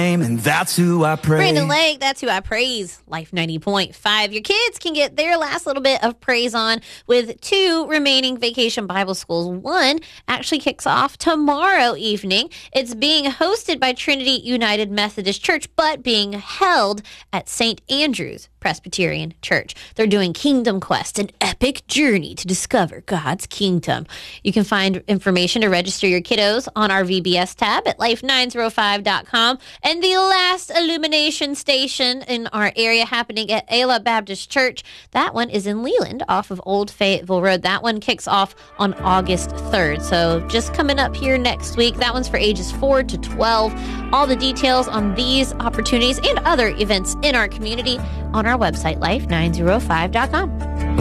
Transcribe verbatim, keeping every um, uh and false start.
And that's who I praise. Brandon Lake, that's who I praise. Life ninety point five. Your kids can get their last little bit of praise on with two remaining Vacation Bible Schools. One actually kicks off tomorrow evening. It's being hosted by Trinity United Methodist Church, but being held at Saint Andrew's Presbyterian Church. They're doing Kingdom Quest, an epic journey to discover God's kingdom. You can find information to register your kiddos on our V B S tab at life nine oh five dot com. And the last illumination station in our area happening at Ayla Baptist Church, that one is in Leland off of Old Fayetteville Road. That one kicks off on August third. So just coming up here next week. That one's for ages four to twelve. All the details on these opportunities and other events in our community on our website, life nine oh five dot com.